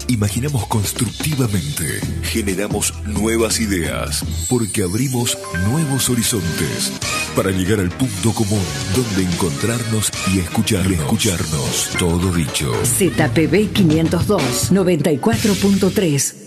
Imaginamos constructivamente, generamos nuevas ideas, porque abrimos nuevos horizontes para llegar al punto común donde encontrarnos y escucharnos. Todo dicho. ZPB 502 94.3